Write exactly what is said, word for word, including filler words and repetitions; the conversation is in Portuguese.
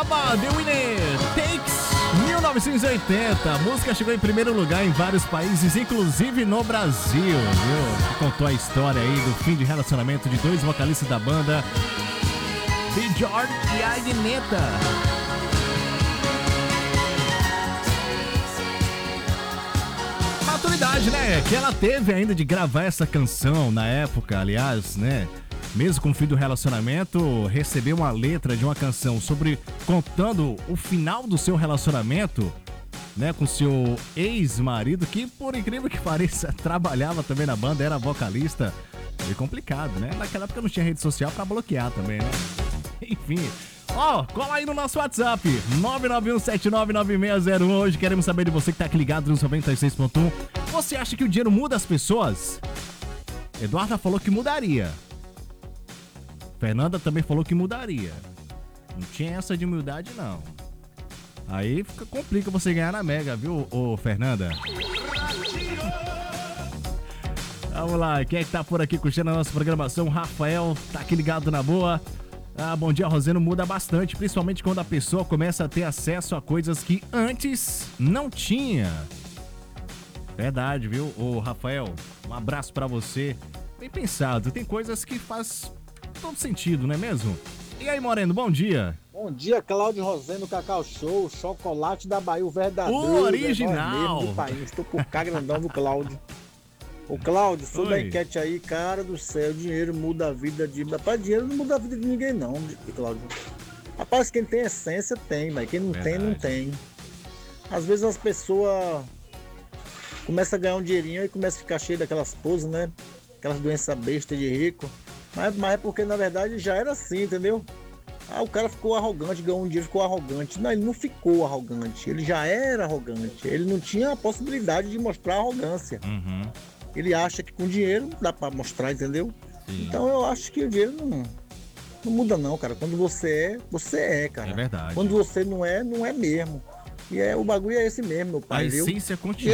ABBA, The Winner Takes, mil novecentos e oitenta. A música chegou em primeiro lugar em vários países, inclusive no Brasil, viu? Contou a história aí do fim de relacionamento de dois vocalistas da banda, Björk e Agneta. Maturidade, né? Que ela teve ainda de gravar essa canção na época, aliás, né? Mesmo com o fim do relacionamento, recebeu uma letra de uma canção sobre contando o final do seu relacionamento, né, com seu ex-marido, que por incrível que pareça, trabalhava também na banda, era vocalista. Meio complicado, né? Naquela época não tinha rede social pra bloquear também, né? Enfim. Ó, oh, cola aí no nosso WhatsApp, nove nove um sete nove nove seis zero um. Hoje queremos saber de você que tá aqui ligado no noventa e seis ponto um. Você acha que o dinheiro muda as pessoas? Eduarda falou que mudaria. Fernanda também falou que mudaria. Não tinha essa de humildade, não. Aí fica, complica você ganhar na Mega, viu, ô Fernanda? Vamos lá, quem é que tá por aqui curtindo a nossa programação? Rafael, tá aqui ligado na boa. Ah, bom dia, Roseno. Muda bastante, principalmente quando a pessoa começa a ter acesso a coisas que antes não tinha. Verdade, viu, ô Rafael? Um abraço pra você. Bem pensado, tem coisas que faz todo sentido, não é mesmo? E aí, Moreno, bom dia. Bom dia, Cláudio Roseno, Cacau Show, chocolate da Bahia, o verdadeiro. O original. É do país. Estou com o K grandão do Cláudio. Ô, Cláudio, sobre Oi. a enquete aí, cara do céu, dinheiro muda a vida de... Rapaz, dinheiro não muda a vida de ninguém, não, Cláudio. Rapaz, quem tem essência tem, mas quem não Verdade. tem, não tem. Às vezes as pessoas começam a ganhar um dinheirinho e começam a ficar cheio daquelas poses, né? Aquelas doenças bestas de rico. Mas, mas é porque, na verdade, já era assim, entendeu? Ah, o cara ficou arrogante, ganhou um dinheiro, ficou arrogante. Não, ele não ficou arrogante, ele já era arrogante. Ele não tinha a possibilidade de mostrar arrogância. Uhum. Ele acha que com dinheiro dá pra mostrar, entendeu? Sim. Então eu acho que o dinheiro não, não muda não, cara. Quando você é, você é, cara. É verdade. Quando você não é, não é mesmo. E é, o bagulho é esse mesmo, meu pai, a viu? essência continua.